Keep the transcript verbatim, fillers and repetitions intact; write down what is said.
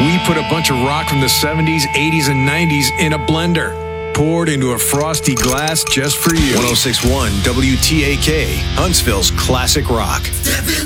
We put a bunch of rock from the seventies, eighties, and nineties in a blender, poured into a frosty glass just for you. one oh six point one W T A K, Huntsville's classic rock.